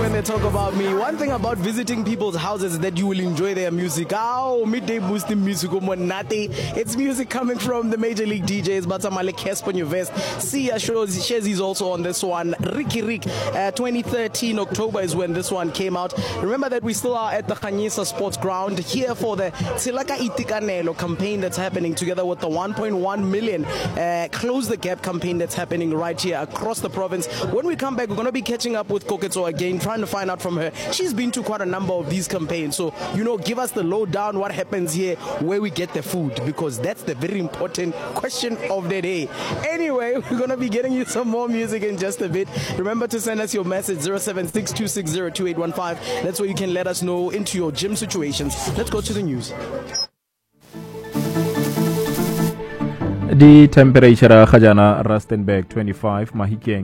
when they talk about me. One thing about visiting people's houses is that you will enjoy their music. Oh, midday boosting music. It's music coming from the major league DJs. Batamale Kespo Vest. Sia Shezi is also on this one. Ricky Rick. 2013 October is when this one came out. Remember that we still are at the Khanyisa Sports Ground here for the Tsilaka Itikanelo campaign that's happening together with the 1.1 million Close the Gap campaign that's happening right here across the province. When we come back, we're going to be catching up with Koketso again, trying to find out from her. She's been to quite a number of these campaigns. So, give us the lowdown, what happens here, where we get the food, because that's the very important question of the day. Anyway, we're going to be getting you some more music in just a bit. Remember to send us your message, 0762602815. That's where you can let us know into your gym situations. Let's go to the news. The temperature Khajana Rustenburg 25, Mahikeng